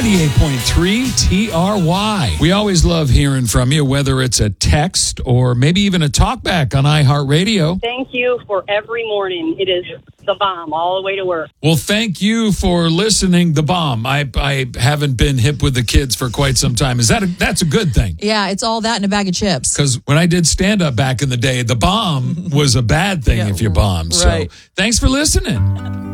98.3 TRY. We always love hearing from you, whether it's a text or maybe even a talkback on iHeartRadio. Thank you for every morning. It is the bomb all the way to work. Well, thank you for listening. The bomb. I haven't been hip with the kids for quite some time. That's a good thing? Yeah, it's all that in a bag of chips. Because when I did stand up back in the day, the bomb was a bad thing if you bombed. Right. So thanks for listening.